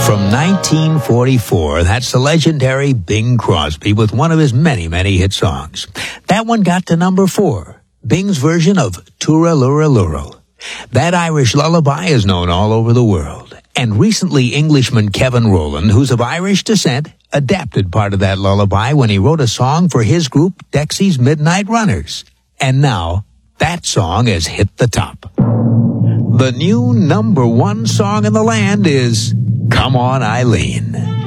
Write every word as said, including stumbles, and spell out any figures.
From nineteen forty-four, that's the legendary Bing Crosby with one of his many, many hit songs. That one got to number four, Bing's version of Turaluraluro. That Irish lullaby is known all over the world. And recently, Englishman Kevin Rowland, who's of Irish descent, adapted part of that lullaby when he wrote a song for his group, Dexy's Midnight Runners. And now, that song has hit the top. The new number one song in the land is Come On, Eileen.